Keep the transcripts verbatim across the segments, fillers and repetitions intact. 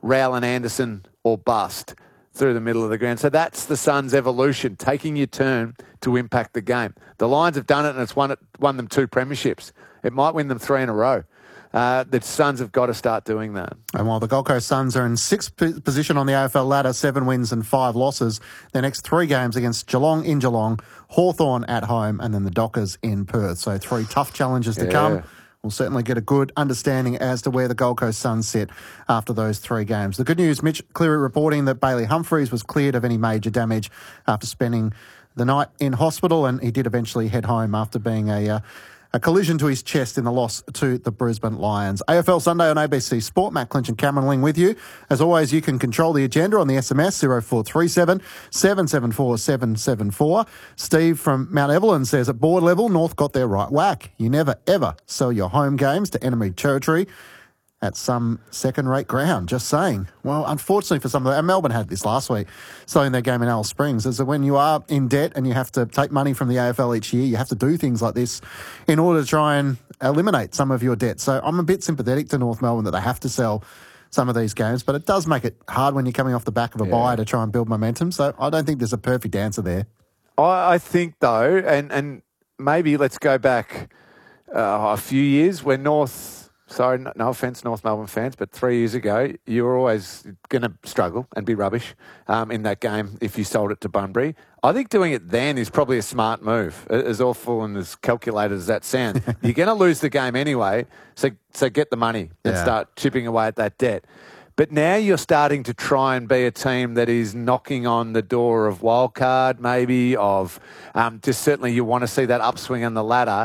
Rowell and Anderson or bust through the middle of the ground. So that's the Suns' evolution, taking your turn to impact the game. The Lions have done it, and it's won, it, won them two premierships. It might win them three in a row. Uh, the Suns have got to start doing that. And while the Gold Coast Suns are in sixth p- position on the A F L ladder, seven wins and five losses, their next three games against Geelong in Geelong, Hawthorn at home, and then the Dockers in Perth. So three tough challenges to Yeah. come. We'll certainly get a good understanding as to where the Gold Coast Suns sit after those three games. The good news, Mitch Cleary reporting that Bailey Humphries was cleared of any major damage after spending the night in hospital, and he did eventually head home after being a... Uh, A collision to his chest in the loss to the Brisbane Lions. A F L Sunday on A B C Sport. Matt Clinch and Cameron Ling with you. As always, you can control the agenda on the S M S zero four three seven, seven seven four, seven seven four. Steve from Mount Evelyn says, at board level, North got their right whack. You never, ever sell your home games to enemy territory at some second-rate ground. Just saying. Well, unfortunately for some of the... And Melbourne had this last week, selling their game in Alice Springs, is that when you are in debt and you have to take money from the A F L each year, you have to do things like this in order to try and eliminate some of your debt. So I'm a bit sympathetic to North Melbourne that they have to sell some of these games, but it does make it hard when you're coming off the back of a Yeah. bye to try and build momentum. So I don't think there's a perfect answer there. I, I think, though, and, and maybe let's go back uh, a few years when North... Sorry, no, no offence, North Melbourne fans, but three years ago, you were always going to struggle and be rubbish um, in that game if you sold it to Bunbury. I think doing it then is probably a smart move, as awful and as calculated as that sounds. You're going to lose the game anyway, so so get the money and Yeah. start chipping away at that debt. But now you're starting to try and be a team that is knocking on the door of wildcard, maybe, of um, just certainly you want to see that upswing on the ladder.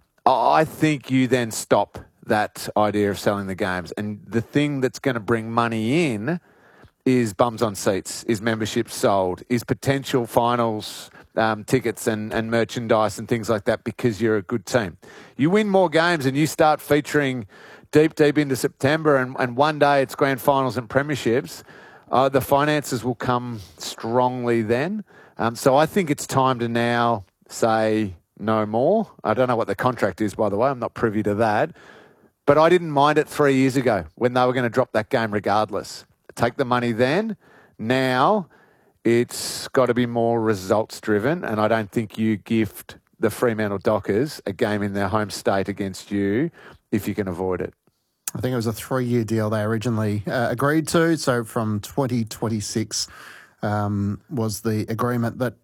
I think you then stop that idea of selling the games. And the thing that's going to bring money in is bums on seats, is membership sold, is potential finals um, tickets and, and merchandise and things like that because you're a good team. You win more games and you start featuring deep, deep into September and, and one day it's grand finals and premierships, uh, the finances will come strongly then. Um, so I think it's time to now say no more. I don't know what the contract is, by the way. I'm not privy to that. But I didn't mind it three years ago when they were going to drop that game regardless. Take the money then. Now it's got to be more results driven, and I don't think you gift the Fremantle Dockers a game in their home state against you if you can avoid it. I think it was a three-year deal they originally uh, agreed to. So from twenty twenty-six um, was the agreement that